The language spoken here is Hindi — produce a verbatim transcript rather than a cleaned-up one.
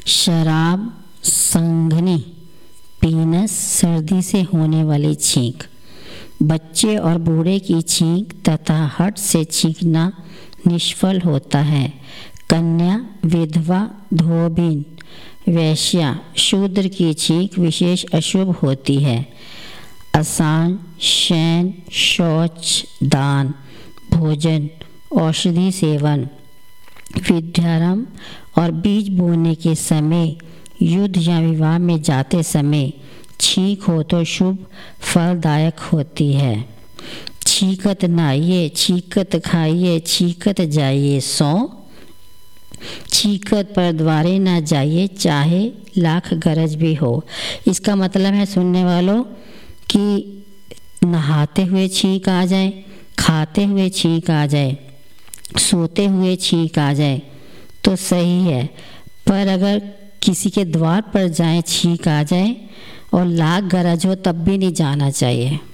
शराब संघनी पीनस सर्दी से होने वाली छींक। बच्चे और बूढ़े की छींक तथा हट से छींकना निष्फल होता है। कन्या, विधवा, धोबिन, वैश्या, शूद्र की छींक विशेष अशुभ होती है। असान, शयन, शौच, दान, भोजन, औषधि सेवन, विद्यारंभ और बीज बोने के समय, युद्ध या विवाह में जाते समय छींक हो तो शुभ फलदायक होती है। छींकत नाइए, छींकत खाइए, छींकत जाइए सौ, छींकत पर द्वारे ना जाइए चाहे लाख गरज भी हो। इसका मतलब है सुनने वालों कि नहाते हुए छींक आ जाए, खाते हुए छींक आ जाए, सोते हुए छींक आ जाए तो सही है, पर अगर किसी के द्वार पर जाए छींक आ जाए और लाख गरज हो तब भी नहीं जाना चाहिए।